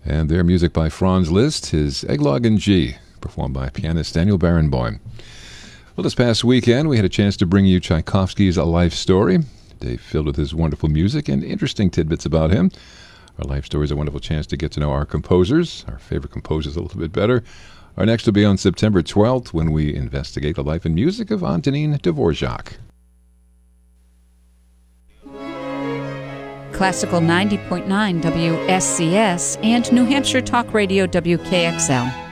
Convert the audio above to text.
And their music by Franz Liszt, his Eggnog in G, performed by pianist Daniel Barenboim. Well, this past weekend, we had a chance to bring you Tchaikovsky's A Life Story, a day filled with his wonderful music and interesting tidbits about him. Our life story is a wonderful chance to get to know our composers, our favorite composers, a little bit better. Our next will be on September 12th when we investigate the life and music of Antonin Dvorak. Classical 90.9 WSCS and New Hampshire Talk Radio WKXL.